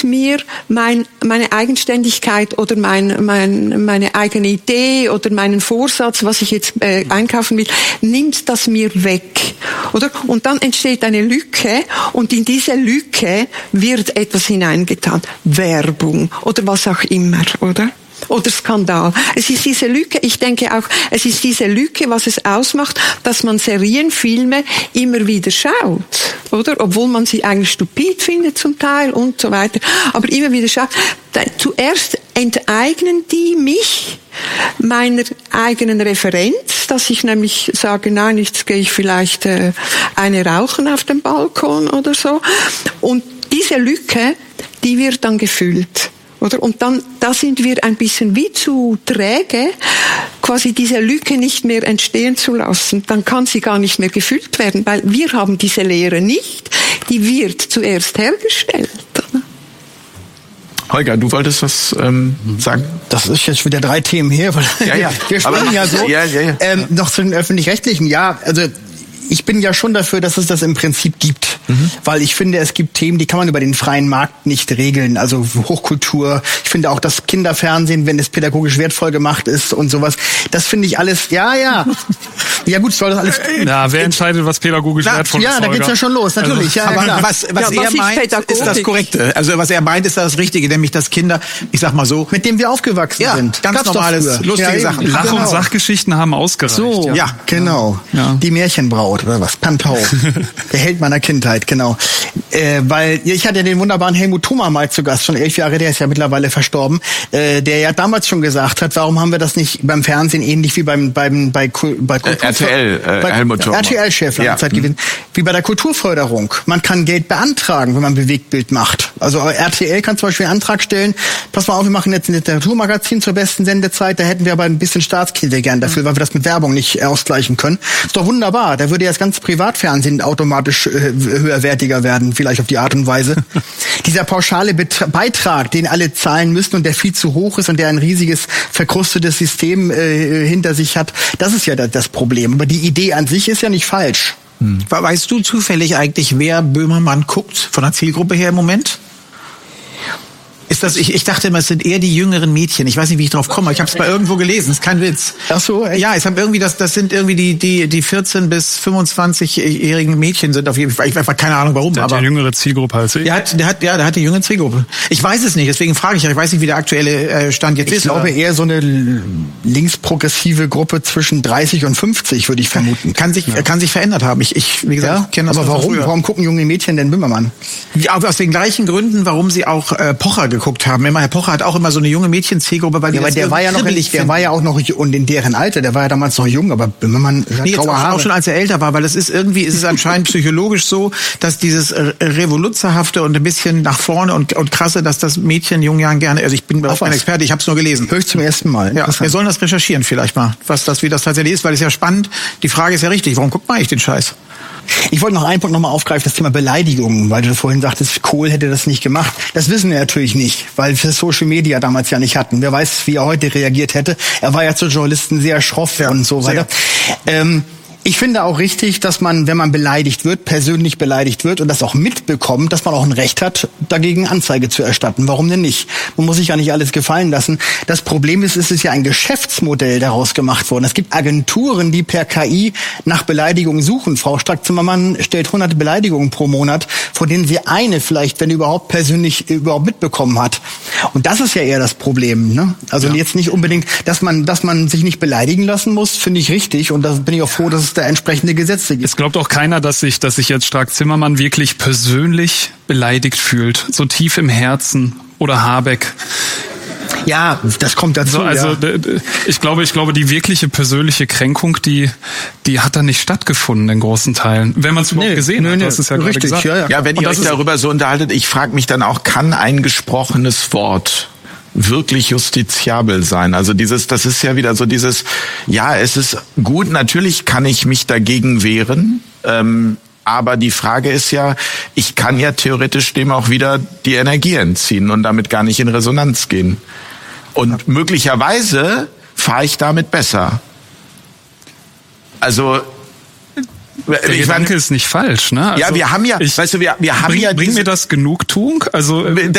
mir meine Eigenständigkeit oder meine eigene Idee oder meinen Vorsatz, was ich jetzt einkaufen will, nimmt das mir weg, oder? Und dann entsteht eine Lücke und in diese Lücke wird etwas hineingetan, Werbung oder was auch immer, oder? Oder Skandal. Es ist diese Lücke, ich denke auch, es ist diese Lücke, was es ausmacht, dass man Serienfilme immer wieder schaut, oder? Obwohl man sie eigentlich stupid findet zum Teil und so weiter, aber immer wieder schaut. Zuerst enteignen die mich meiner eigenen Referenz, dass ich nämlich sage, nein, jetzt gehe ich vielleicht eine rauchen auf dem Balkon oder so. Und diese Lücke, die wird dann gefüllt. Oder? Und dann, da sind wir ein bisschen wie zu träge, quasi diese Lücke nicht mehr entstehen zu lassen. Dann kann sie gar nicht mehr gefüllt werden, weil wir haben diese Leere nicht. Die wird zuerst hergestellt. Holger, du wolltest was sagen? Das ist jetzt wieder 3 Themen her. Ja. Wir sprechen ja so. Ja. Noch zu den Öffentlich-Rechtlichen. Ja, also ich bin ja schon dafür, dass es das im Prinzip gibt. Weil ich finde, es gibt Themen, die kann man über den freien Markt nicht regeln. Also Hochkultur. Ich finde auch das Kinderfernsehen, wenn es pädagogisch wertvoll gemacht ist und sowas. Das finde ich alles, ja. Ja gut, soll das alles... Ja, wer entscheidet, was pädagogisch wertvoll ist, Ja, da geht's ja schon los, natürlich. Also, ja, aber was er meint, ist das Korrekte. Also was er meint, ist das Richtige, nämlich dass Kinder, ich sag mal so... Mit dem wir aufgewachsen sind. Ganz normales, lustige Sachen. Lach- und Sachgeschichten haben ausgereicht. So, ja, genau. Ja. Die Märchenbraut oder was? Pantau. Der Held meiner Kindheit, genau. Weil ich hatte den wunderbaren Helmut Thoma mal zu Gast, schon 11 Jahre, der ist ja mittlerweile verstorben, der ja damals schon gesagt hat, warum haben wir das nicht beim Fernsehen ähnlich wie bei RTL, Helmut Thoma. RTL-Chef lange Zeit gewesen, wie bei der Kulturförderung. Man kann Geld beantragen, wenn man Bewegtbild macht. Also RTL kann zum Beispiel einen Antrag stellen, pass mal auf, wir machen jetzt ein Literaturmagazin zur besten Sendezeit, da hätten wir aber ein bisschen Staatskinder gern dafür, weil wir das mit Werbung nicht ausgleichen können. Ist doch wunderbar, da würde ja das ganze Privatfernsehen automatisch höherwertiger werden, vielleicht auf die Art und Weise. Dieser pauschale Beitrag, den alle zahlen müssen und der viel zu hoch ist und der ein riesiges verkrustetes System hinter sich hat, das ist ja das Problem. Aber die Idee an sich ist ja nicht falsch. Weißt du zufällig eigentlich, wer Böhmermann guckt, von der Zielgruppe her im Moment? Ist das, ich dachte immer, es sind eher die jüngeren Mädchen. Ich weiß nicht, wie ich drauf komme. Ich habe es mal irgendwo gelesen. Ist kein Witz. Ach so, echt? Ja, ich habe irgendwie, das sind irgendwie die 14 bis 25-jährigen Mädchen sind auf jeden Fall. Ich habe keine Ahnung warum. Der hat eine jüngere Zielgruppe als ich. Der hat die jüngere Zielgruppe. Ich weiß es nicht. Deswegen frage ich. Ich weiß nicht, wie der aktuelle Stand jetzt ist. Ich glaube eher so eine linksprogressive Gruppe zwischen 30 und 50, würde ich vermuten. Kann sich verändert haben. Ich wie gesagt, kenne das. Aber warum? Warum gucken junge Mädchen denn Böhmermann? Ja, aus den gleichen Gründen, warum sie auch Pocher geguckt haben. Herr Pocher hat auch immer so eine junge Mädchenzielgruppe, weil aber der war ja noch auch und in deren Alter, der war ja damals noch jung, aber Böhmermann hat graue Haare. Auch schon als er älter war, weil es ist anscheinend psychologisch so, dass dieses Revoluzerhafte und ein bisschen nach vorne und krasse, dass das Mädchen in jungen Jahren gerne, also ich bin auch kein Experte, ich habe es nur gelesen. Höre ich zum ersten Mal. Ja, wir sollen das recherchieren vielleicht mal, wie das tatsächlich ist, weil es ja spannend, die Frage ist ja richtig, warum guckt man eigentlich den Scheiß? Ich wollte noch einen Punkt nochmal aufgreifen, das Thema Beleidigungen, weil du vorhin sagtest, Kohl hätte das nicht gemacht. Das wissen wir natürlich nicht, weil wir Social Media damals ja nicht hatten. Wer weiß, wie er heute reagiert hätte. Er war ja zu Journalisten sehr schroff und so weiter. Ich finde auch richtig, dass man, wenn man beleidigt wird, persönlich beleidigt wird und das auch mitbekommt, dass man auch ein Recht hat, dagegen Anzeige zu erstatten. Warum denn nicht? Man muss sich ja nicht alles gefallen lassen. Das Problem ist, es ist ja ein Geschäftsmodell daraus gemacht worden. Es gibt Agenturen, die per KI nach Beleidigungen suchen. Frau Strack-Zimmermann stellt 100 Beleidigungen pro Monat, von denen sie eine vielleicht, wenn überhaupt, persönlich überhaupt mitbekommen hat. Und das ist ja eher das Problem, ne? Also jetzt nicht unbedingt, dass man sich nicht beleidigen lassen muss, finde ich richtig. Und da bin ich auch froh, dass es da entsprechende Gesetze gibt. Es glaubt auch keiner, dass sich jetzt Strack-Zimmermann wirklich persönlich beleidigt fühlt. So tief im Herzen. Oder Habeck. Ja, das kommt dazu. So, also ich glaube, die wirkliche persönliche Kränkung, die hat da nicht stattgefunden in großen Teilen. Wenn man es überhaupt gesehen hat, das ist ja richtig, gesagt. Ja, wenn ihr euch darüber so unterhaltet, ich frage mich dann auch, kann ein gesprochenes Wort wirklich justiziabel sein? Also das ist ja wieder so dieses, ja, es ist gut, natürlich kann ich mich dagegen wehren, aber die Frage ist ja, ich kann ja theoretisch dem auch wieder die Energie entziehen und damit gar nicht in Resonanz gehen. Und möglicherweise fahre ich damit besser. Also der Gedanke ist nicht falsch, ne? Also ja, wir haben ja, wir haben ja bringt mir das Genugtuung? Also